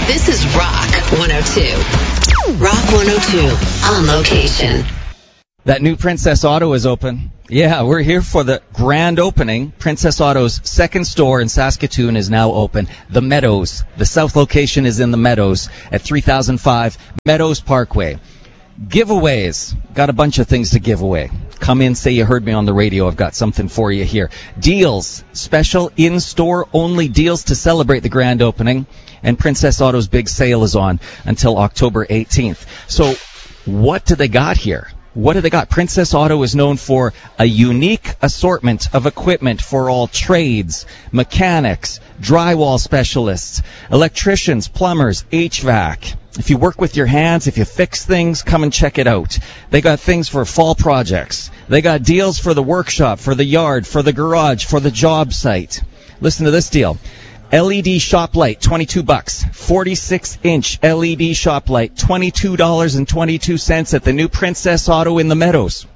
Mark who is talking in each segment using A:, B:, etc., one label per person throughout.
A: This is Rock 102. Rock 102 on location.
B: That new Princess Auto is open. Yeah, we're here for the grand opening. Princess Auto's second store in Saskatoon is now open. The Meadows. The south location is in the Meadows at 3005 Meadows Parkway. Giveaways. Got a bunch of things to give away. Come in, say you heard me on the radio. I've got something for you here. Deals. Special in-store only deals to celebrate the grand opening. And Princess Auto's big sale is on until October 18th. So what do they got here? What do they got? Princess Auto is known for a unique assortment of equipment for all trades, mechanics, drywall specialists, electricians, plumbers, HVAC. If you work with your hands, if you fix things, come and check it out. They got things for fall projects. They got deals for the workshop, for the yard, for the garage, for the job site. Listen to this deal. LED shop light, $22. 46-inch LED shop light, $22.22 at the new Princess Auto in the Meadows.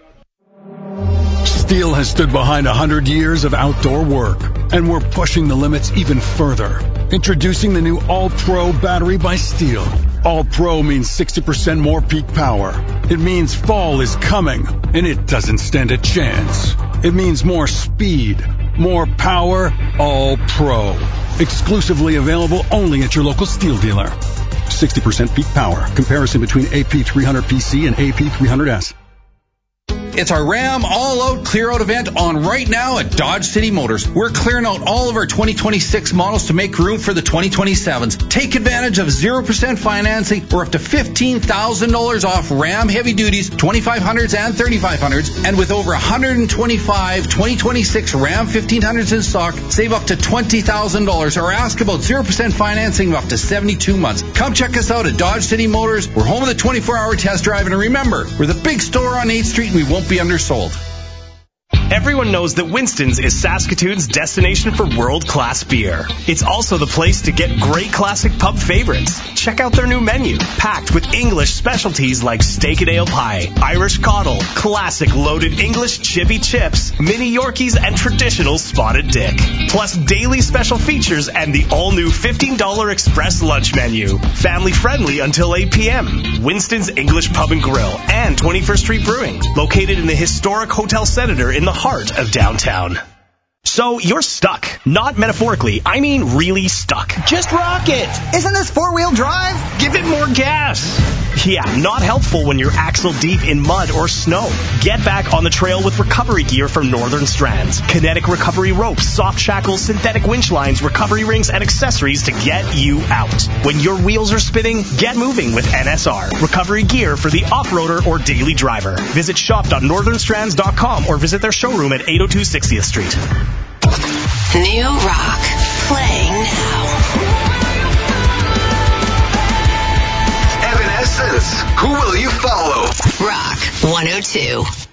C: Steel has stood behind 100 years of outdoor work, and we're pushing the limits even further. Introducing the new All-Pro battery by Steel. All-Pro means 60% more peak power. It means fall is coming, and it doesn't stand a chance. It means more speed, more power, All-Pro. Exclusively available only at your local Steel dealer. 60% peak power. Comparison between AP300PC and AP300S.
D: It's our Ram All-Out Clear-Out event on right now at Dodge City Motors. We're clearing out all of our 2026 models to make room for the 2027s. Take advantage of 0% financing or up to $15,000 off Ram Heavy Duties, 2500s and 3500s. And with over 125 2026 Ram 1500s in stock, save up to $20,000 or ask about 0% financing of up to 72 months. Come check us out at Dodge City Motors. We're home of the 24-hour test drive. And remember, we're the big store on 8th Street and we won't be undersold.
E: Everyone knows that Winston's is Saskatoon's destination for world-class beer. It's also the place to get great classic pub favorites. Check out their new menu, packed with English specialties like steak and ale pie, Irish coddle, classic loaded English chippy chips, mini Yorkies, and traditional spotted dick. Plus daily special features and the all-new $15 express lunch menu. Family-friendly until 8 p.m. Winston's English Pub and Grill and 21st Street Brewing, located in the historic Hotel Senator in the heart of downtown. So you're stuck. Not metaphorically, I mean really stuck. Just rock it.
F: Isn't this four-wheel drive?
E: Give it more gas. Yeah, not helpful when you're axle deep in mud or snow. Get back on the trail with recovery gear from Northern Strands. Kinetic recovery ropes, soft shackles, synthetic winch lines, recovery rings, and accessories to get you out. When your wheels are spinning, get moving with NSR. Recovery gear for the off-roader or daily driver. Visit shop.northernstrands.com or visit their showroom at 802 60th Street.
A: New rock, playing now.
G: Evanescence, who will you follow?
A: Rock 102.